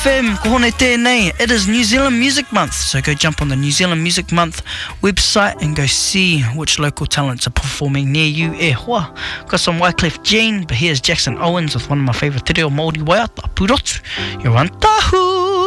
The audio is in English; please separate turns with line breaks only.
FM, ko hone tēnei. It is New Zealand Music Month, so go jump on the New Zealand Music Month website and go see which local talents are performing near you e hoa. Got some Wycliffe Jean, but here's Jackson Owens with one of my favourite te reo Māori waiata, Purotu, Your Antahu.